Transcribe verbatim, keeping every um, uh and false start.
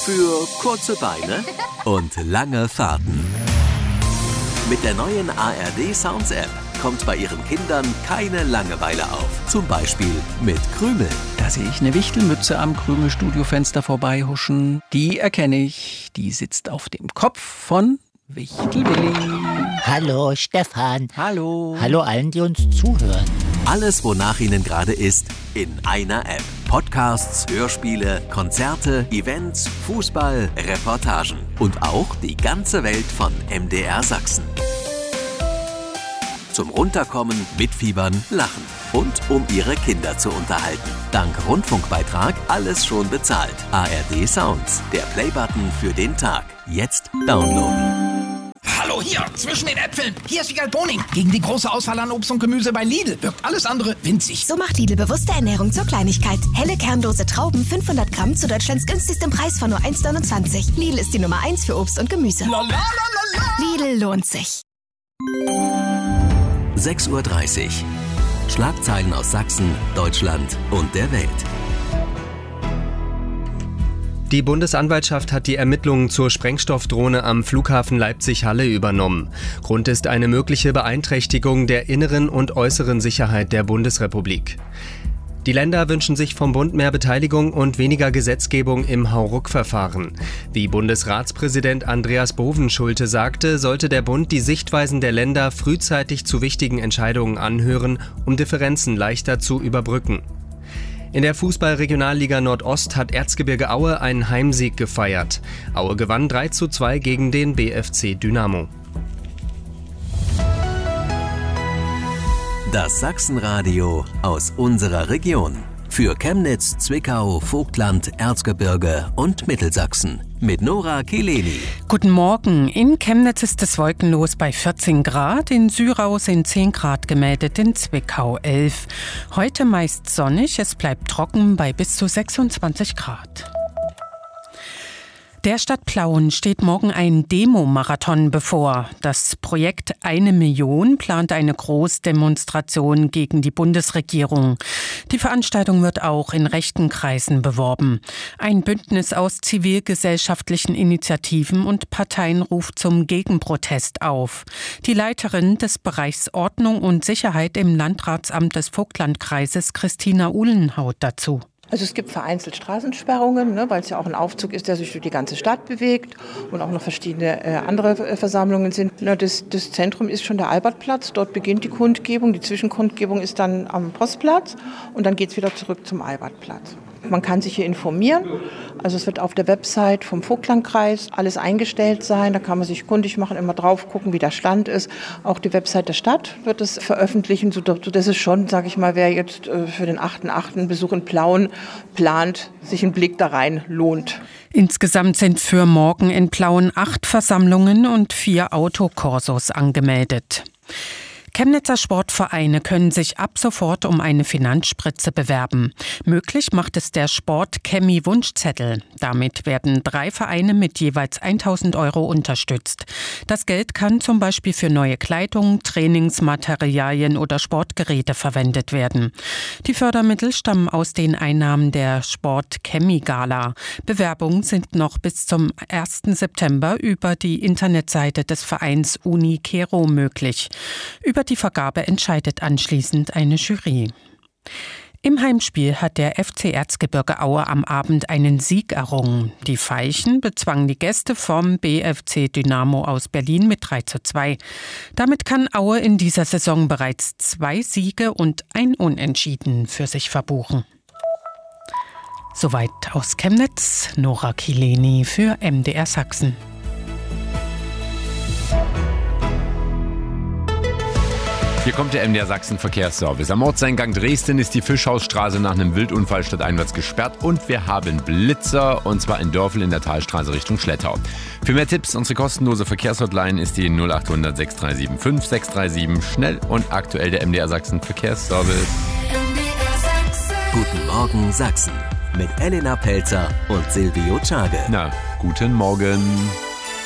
Für kurze Beine und lange Fahrten. Mit der neuen A R D Sounds App kommt bei Ihren Kindern keine Langeweile auf. Zum Beispiel mit Krümel. Da sehe ich eine Wichtelmütze am Krümel-Studiofenster vorbeihuschen. Die erkenne ich. Die sitzt auf dem Kopf von Wichtelwilli. Hallo Stefan. Hallo. Hallo allen, die uns zuhören. Alles, wonach Ihnen gerade ist, in einer App. Podcasts, Hörspiele, Konzerte, Events, Fußball, Reportagen und auch die ganze Welt von M D R Sachsen. Zum Runterkommen, mitfiebern, lachen und um Ihre Kinder zu unterhalten. Dank Rundfunkbeitrag alles schon bezahlt. A R D Sounds, der Playbutton für den Tag. Jetzt downloaden. Hallo, hier, zwischen den Äpfeln. Hier ist Wiegald Boning. Gegen die große Auswahl an Obst und Gemüse bei Lidl wirkt alles andere winzig. So macht Lidl bewusste Ernährung zur Kleinigkeit. Helle kernlose Trauben, fünfhundert Gramm zu Deutschlands günstigstem Preis von nur eins neunundzwanzig. Lidl ist die Nummer eins für Obst und Gemüse. La, la, la, la, la. Lidl lohnt sich. sechs Uhr dreißig. Schlagzeilen aus Sachsen, Deutschland und der Welt. Die Bundesanwaltschaft hat die Ermittlungen zur Sprengstoffdrohne am Flughafen Leipzig-Halle übernommen. Grund ist eine mögliche Beeinträchtigung der inneren und äußeren Sicherheit der Bundesrepublik. Die Länder wünschen sich vom Bund mehr Beteiligung und weniger Gesetzgebung im Hauruck-Verfahren. Wie Bundesratspräsident Andreas Bovenschulte sagte, sollte der Bund die Sichtweisen der Länder frühzeitig zu wichtigen Entscheidungen anhören, um Differenzen leichter zu überbrücken. In der Fußball-Regionalliga Nordost hat Erzgebirge Aue einen Heimsieg gefeiert. Aue gewann drei zu zwei gegen den B F C Dynamo. Das Sachsenradio aus unserer Region. Für Chemnitz, Zwickau, Vogtland, Erzgebirge und Mittelsachsen. Mit Nora Kileni. Guten Morgen. In Chemnitz ist es wolkenlos bei vierzehn Grad. In Syrau sind zehn Grad gemeldet, in Zwickau elf. Heute meist sonnig, es bleibt trocken bei bis zu sechsundzwanzig Grad. Der Stadt Plauen steht morgen ein Demo-Marathon bevor. Das Projekt Eine Million plant eine Großdemonstration gegen die Bundesregierung. Die Veranstaltung wird auch in rechten Kreisen beworben. Ein Bündnis aus zivilgesellschaftlichen Initiativen und Parteien ruft zum Gegenprotest auf. Die Leiterin des Bereichs Ordnung und Sicherheit im Landratsamt des Vogtlandkreises, Christina Uhlen, haut dazu. Also es gibt vereinzelt Straßensperrungen, ne, weil es ja auch ein Aufzug ist, der sich durch die ganze Stadt bewegt und auch noch verschiedene äh, andere äh, Versammlungen sind. Na, das, das Zentrum ist schon der Albertplatz, dort beginnt die Kundgebung, die Zwischenkundgebung ist dann am Postplatz und dann geht es wieder zurück zum Albertplatz. Man kann sich hier informieren, also es wird auf der Website vom Vogtlandkreis alles eingestellt sein, da kann man sich kundig machen, immer drauf gucken, wie der Stand ist. Auch die Website der Stadt wird es veröffentlichen, sodass es schon, sage ich mal, wer jetzt für den achten achten Besuch in Plauen plant, sich ein Blick da rein lohnt. Insgesamt sind für morgen in Plauen acht Versammlungen und vier Autokorsos angemeldet. Chemnitzer Sportvereine können sich ab sofort um eine Finanzspritze bewerben. Möglich macht es der Sport-Chemie-Wunschzettel. Damit werden drei Vereine mit jeweils tausend Euro unterstützt. Das Geld kann zum Beispiel für neue Kleidung, Trainingsmaterialien oder Sportgeräte verwendet werden. Die Fördermittel stammen aus den Einnahmen der Sport-Chemie-Gala. Bewerbungen sind noch bis zum ersten September über die Internetseite des Vereins Unikero möglich. Über die Vergabe entscheidet anschließend eine Jury. Im Heimspiel hat der F C Erzgebirge Aue am Abend einen Sieg errungen. Die Veilchen bezwangen die Gäste vom B F C Dynamo aus Berlin mit drei zu zwei. Damit kann Aue in dieser Saison bereits zwei Siege und ein Unentschieden für sich verbuchen. Soweit aus Chemnitz, Nora Kileni für M D R Sachsen. Hier kommt der M D R Sachsen Verkehrsservice. Am Ortseingang Dresden ist die Fischhausstraße nach einem Wildunfall stadteinwärts gesperrt und wir haben Blitzer, und zwar in Dörfel in der Talstraße Richtung Schlettau. Für mehr Tipps, unsere kostenlose Verkehrshotline ist die null acht hundert sechs drei sieben fünf sechs drei sieben. Schnell und aktuell der M D R Sachsen Verkehrsservice. M D R Sachsen. Guten Morgen Sachsen mit Elena Pelzer und Silvio Czage. Na, guten Morgen.